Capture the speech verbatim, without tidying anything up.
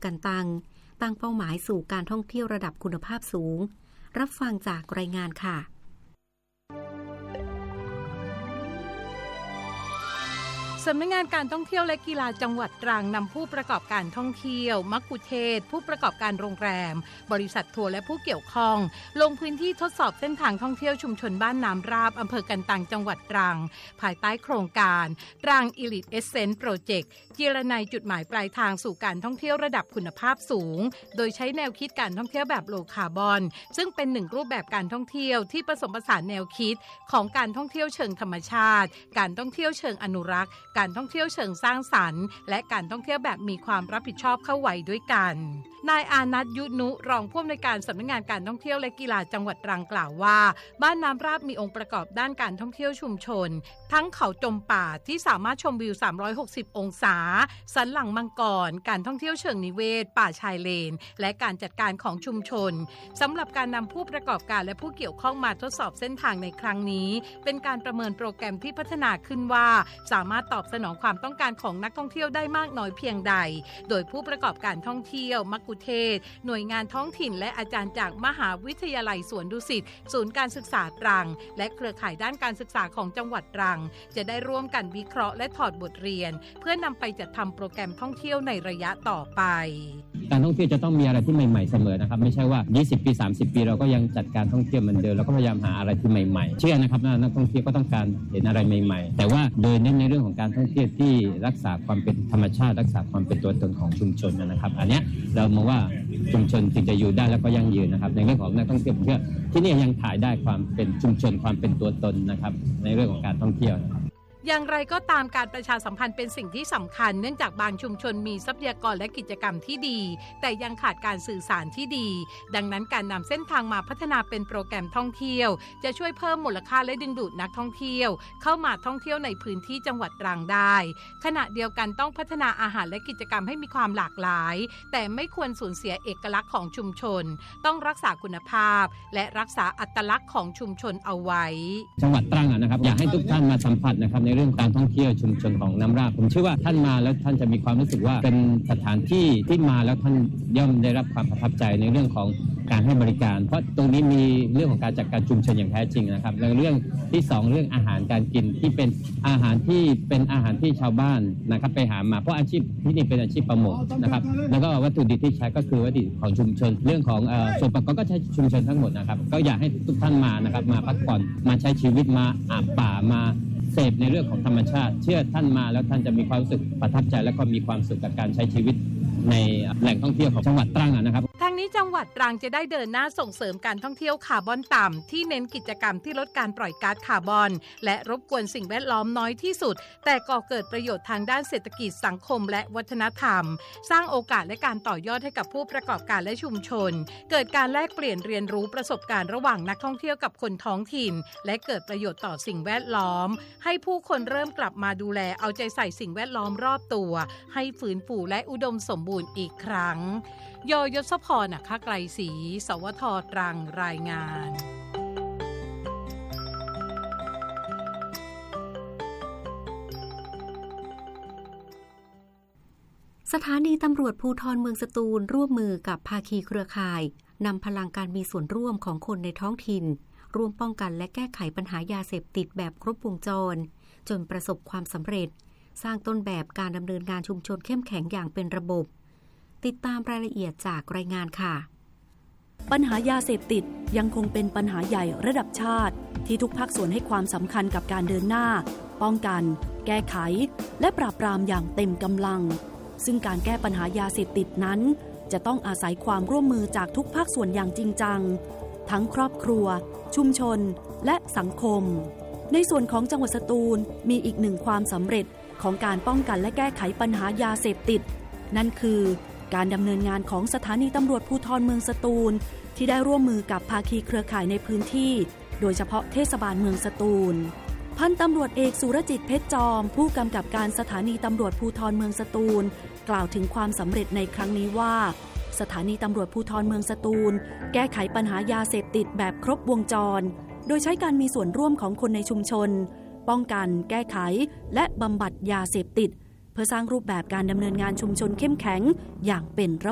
กันตังตั้งเป้าหมายสู่การท่องเที่ยวระดับคุณภาพสูงรับฟังจากรายงานค่ะสำนักงานการท่องเที่ยวและกีฬาจังหวัดตรังนำผู้ประกอบการท่องเที่ยวมัคคุเทศก์ผู้ประกอบการโรงแรมบริษัททัวร์และผู้เกี่ยวข้องลงพื้นที่ทดสอบเส้นทางท่องเที่ยวชุมชนบ้านน้ำราบอำเภอกันตังจังหวัดตรังภายใต้โครงการตรัง Elite Essence Project เจรไนจุดหมายปลายทางสู่การท่องเที่ยวระดับคุณภาพสูงโดยใช้แนวคิดการท่องเที่ยวแบบโลคาร์บอนซึ่งเป็นหนึ่งรูปแบบการท่องเที่ยวที่ผสมผสานแนวคิดของการท่องเที่ยวเชิงธรรมชาติการท่องเที่ยวเชิงอนุรักษ์การท่องเที่ยวเชิงสร้างสรรค์และการท่องเที่ยวแบบมีความรับผิดชอบเข้าไว้ด้วยกันนายอานัทยุนุรองผู้อำนวยการสำนักงานการท่องเที่ยวและกีฬาจังหวัดตรังกล่าวว่าบ้านน้ำราบมีองค์ประกอบด้านการท่องเที่ยวชุมชนทั้งเขาจมป่าที่สามารถชมวิวสามร้อยหกสิบองศาสันหลังมังกรการท่องเที่ยวเชิงนิเวศป่าชายเลนและการจัดการของชุมชนสำหรับการนำผู้ประกอบการและผู้เกี่ยวข้องมาทดสอบเส้นทางในครั้งนี้เป็นการประเมินโปรแกรมที่พัฒนาขึ้นว่าสามารถตอบสนองความต้องการของนักท่องเที่ยวได้มากน้อยเพียงใดโดยผู้ประกอบการท่องเที่ยวมัคคุเทศก์หน่วยงานท้องถิ่นและอาจารย์จากมหาวิทยาลัยสวนดุสิตศูนย์การศึกษาตรังและเครือข่ายด้านการศึกษาของจังหวัดตรังจะได้ร่วมกันวิเคราะห์และถอดบทเรียนเพื่อนำไปจัดทำโปรแกรมท่องเที่ยวในระยะต่อไปการท่องเที่ยวจะต้องมีอะไรที่ใหม่ๆเสมอนะครับไม่ใช่ว่ายี่สิบปีสามสิบปีเราก็ยังจัดการท่องเที่ยวเหมือนเดิมเราก็พยายามหาอะไรที่ใหม่ๆเชื่อนะครับนักท่องเที่ยวก็ต้องการเห็นอะไรใหม่ๆแต่ว่าโดยเน้นในเรื่องของการท่องเที่ยวที่รักษาความเป็นธรรมชาติรักษาความเป็นตัวตนของชุมชนนะครับอันนี้เรามองว่าชุมชนจึงจะอยู่ได้แล้วก็ยั่งยืนนะครับในเรื่องของนักท่องเที่ยวผมเชื่อที่นี่ยังถ่ายได้ความเป็นชุมชนความเป็นตัวตนนะครับในเรื่องของการท่องเที่ยวอย่างไรก็ตามการประชาสัมพันธ์เป็นสิ่งที่สำคัญเนื่องจากบางชุมชนมีทรัพยากรและกิจกรรมที่ดีแต่ยังขาดการสื่อสารที่ดีดังนั้นการนำเส้นทางมาพัฒนาเป็นโปรแกรมท่องเที่ยวจะช่วยเพิ่มมูลค่าและดึงดูดนักท่องเที่ยวเข้ามาท่องเที่ยวในพื้นที่จังหวัดตรังได้ขณะเดียวกันต้องพัฒนาอาหารและกิจกรรมให้มีความหลากหลายแต่ไม่ควรสูญเสียเอกลักษณ์ของชุมชนต้องรักษาคุณภาพและรักษาอัตลักษณ์ของชุมชนเอาไว้จังหวัดตรังนะครับอยากให้ทุกท่านมาสัมผัสนะครับในเรื่องการท่องเที่ยวชุมชนของน้ำราบผมเชื่อว่าท่านมาแล้วท่านจะมีความรู้สึกว่าเป็นสถานที่ที่มาแล้วท่านย่อมได้รับความประทับใจในเรื่องของการให้บริการเพราะตรงนี้มีเรื่องของการจัดการชุมชนอย่างแท้จริงนะครับในเรื่องที่สองเรื่องอาหารการกินที่เป็นอาหารที่เป็นอาหารที่ชาวบ้านนะครับไปหามาเพราะอาชีพที่นี่เป็นอาชีพประมงนะครับแล้วก็วัตถุดิบที่ใช้ก็คือวัตถุดิบของชุมชนเรื่องของส่วนประกอบก็ใช้ชุมชนทั้งหมดนะครับก็อยากให้ทุกท่านมานะครับมาพักผ่อนมาใช้ชีวิตมาอาบป่ามาเสพในเรื่องของธรรมชาติเชื่อท่านมาแล้วท่านจะมีความรู้สึกประทับใจและก็มีความสุขกับการใช้ชีวิตในแหล่งท่องเที่ยวของจังหวัดตรังนะครับทางนี้จังหวัดตรังจะได้เดินหน้าส่งเสริมการท่องเที่ยวคาร์บอนต่ำที่เน้นกิจกรรมที่ลดการปล่อยก๊าซคาร์บอนและรบกวนสิ่งแวดล้อมน้อยที่สุดแต่ก่อเกิดประโยชน์ทางด้านเศรษฐกิจสังคมและวัฒนธรรมสร้างโอกาสและการต่อยอดให้กับผู้ประกอบการและชุมชนเกิดการแลกเปลี่ยนเรียนรู้ประสบการณ์ระหว่างนักท่องเที่ยวกับคนท้องถิ่นและเกิดประโยชน์ต่อสิ่งแวดล้อมให้ผู้คนเริ่มกลับมาดูแลเอาใจใส่สิ่งแวดล้อมรอบตัวให้ฟื้นฟูและอุดมสมบูรณ์อีกครั้งยยศพร ณ ไกรศรี สวท ตรังรายงานสถานีตำรวจภูธรเมืองสตูลร่วมมือกับภาคีเครือข่ายนำพลังการมีส่วนร่วมของคนในท้องถิ่นร่วมป้องกันและแก้ไขปัญหายาเสพติดแบบครบวงจรจนประสบความสำเร็จสร้างต้นแบบการดำเนินงานชุมชนเข้มแข็งอย่างเป็นระบบติดตามรายละเอียดจากรายงานค่ะปัญหายาเสพติดยังคงเป็นปัญหาใหญ่ระดับชาติที่ทุกภาคส่วนให้ความสำคัญกับการเดินหน้าป้องกันแก้ไขและปราบปรามอย่างเต็มกำลังซึ่งการแก้ปัญหายาเสพติดนั้นจะต้องอาศัยความร่วมมือจากทุกภาคส่วนอย่างจริงจังทั้งครอบครัวชุมชนและสังคมในส่วนของจังหวัดสตูลมีอีกหนึ่งความสำเร็จของการป้องกันและแก้ไขปัญหายาเสพติดนั่นคือการดำเนินงานของสถานีตำรวจภูธรเมืองสตูลที่ได้ร่วมมือกับภาคีเครือข่ายในพื้นที่โดยเฉพาะเทศบาลเมืองสตูลพันตำรวจเอกสุรจิตเพชรจอมผู้กำกับการสถานีตำรวจภูธรเมืองสตูลกล่าวถึงความสำเร็จในครั้งนี้ว่าสถานีตำรวจภูธรเมืองสตูลแก้ไขปัญหายาเสพติดแบบครบวงจรโดยใช้การมีส่วนร่วมของคนในชุมชนป้องกันแก้ไขและบำบัดยาเสพติดเพื่อสร้างรูปแบบการดำเนินงานชุมชนเข้มแข็งอย่างเป็นระ